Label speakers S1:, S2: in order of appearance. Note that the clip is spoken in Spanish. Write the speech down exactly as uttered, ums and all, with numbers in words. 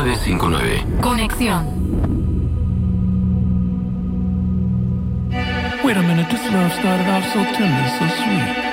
S1: nueve cinco nueve.
S2: Conexión.
S3: Wait a minute, this love started off so tender, so sweet.